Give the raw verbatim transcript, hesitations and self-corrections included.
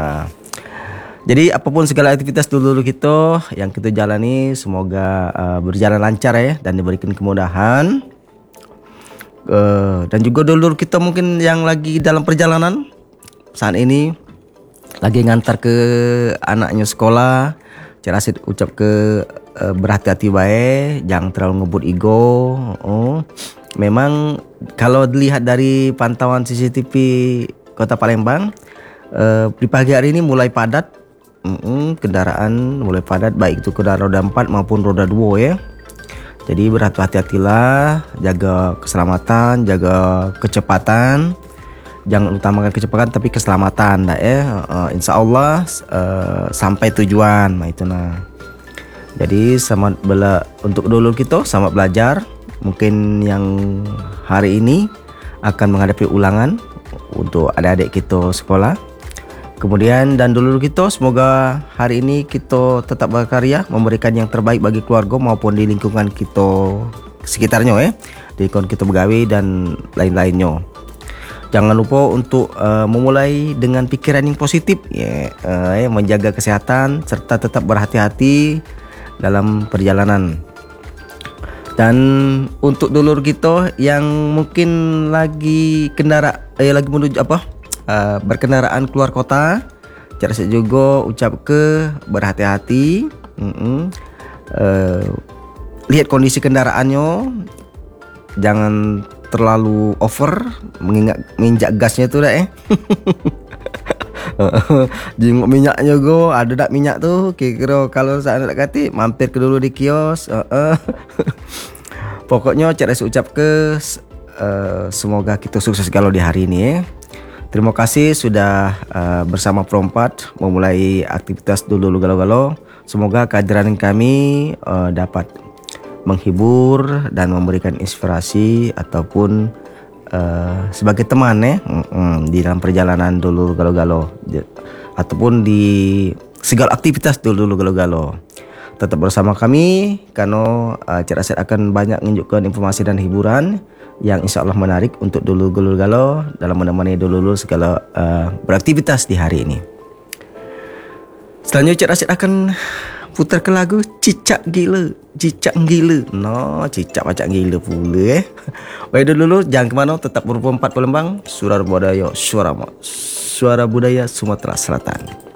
Jadi apapun segala aktivitas dulu-dulu kita yang kita jalani, semoga uh, berjalan lancar ya, dan diberikan kemudahan. Uh, dan juga dulu-dulu kita mungkin yang lagi dalam perjalanan saat ini, lagi ngantar ke anaknya sekolah, Cik Rasid ucap ke uh, berhati-hati baik, jangan terlalu ngebut ego. Oh, memang kalau dilihat dari pantauan C C T V Kota Palembang, uh, di pagi hari ini mulai padat. Mm-mm, kendaraan mulai padat, baik itu kendaraan roda empat maupun roda dua ya. Jadi berhati-hatilah, jaga keselamatan, jaga kecepatan. Jangan utamakan kecepatan tapi keselamatan dah ya. Uh, insya Allah uh, sampai tujuan. Nah itu nah. Jadi selamat bela untuk dulu kita, selamat belajar. Mungkin yang hari ini akan menghadapi ulangan untuk adik-adik kita sekolah. Kemudian dan dulu kita, semoga hari ini kita tetap berkarya, memberikan yang terbaik bagi keluarga maupun di lingkungan kita sekitarnya ya, di lingkungan kita begawi dan lain-lainnya. Jangan lupa untuk uh, memulai dengan pikiran yang positif ya, uh, ya, menjaga kesehatan serta tetap berhati-hati dalam perjalanan. Dan untuk dulur kita yang mungkin lagi kendara eh, lagi menuju apa? Uh, berkendaraan keluar kota, Cik Rasid juga ucap ke berhati-hati. uh, Lihat kondisi kendaraannya, jangan terlalu over mengingat minyak gasnya tu dah eh. Jenguk minyaknya go, ada tak minyak tu, kira-kira kalau saya nak kata mampir ke dulu di kios. uh, uh. Pokoknya Cik Rasid ucap ke uh, semoga kita sukses kalau di hari ini eh. Terima kasih sudah uh, bersama Perompat memulai aktivitas dulu galau-galau. Semoga kehadiran kami uh, dapat menghibur dan memberikan inspirasi ataupun uh, sebagai teman ya, mm-mm, di dalam perjalanan dulu galau-galau ataupun di segala aktivitas dulu galau-galau. Tetap bersama kami karena uh, Cik Rasid akan banyak menunjukkan informasi dan hiburan yang insya Allah menarik untuk dulu-dulu galau dalam menemani dulu-dulu segala uh, beraktivitas di hari ini. Selanjutnya Cik Rasid akan putar ke lagu Cicak Gila, Cicak Gila. No, cicak macam gila pula eh. Baik dulu, jangan ke mana, tetap berempat Palembang, Suara Budaya, Suara Suara Budaya Sumatera Selatan.